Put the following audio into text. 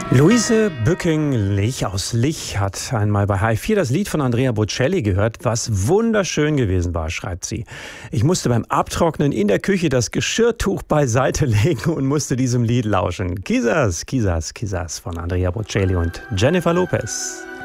Luise Bücking-Lich aus Lich hat einmal bei H4 das Lied von Andrea Bocelli gehört, was wunderschön gewesen war, schreibt sie. Ich musste beim Abtrocknen in der Küche das Geschirrtuch beiseite legen und musste diesem Lied lauschen. Kisas, Kisas, Kisas von Andrea Bocelli und Jennifer Lopez.